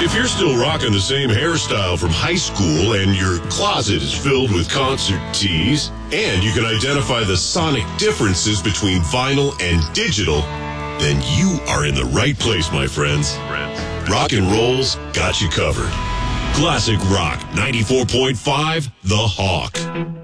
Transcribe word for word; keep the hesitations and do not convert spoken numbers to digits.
If you're still rocking the same hairstyle from high school and your closet is filled with concert tees, and you can identify the sonic differences between vinyl and digital, then you are in the right place, my friends. Rock and Roll's got you covered. Classic Rock ninety-four point five, The Hawk.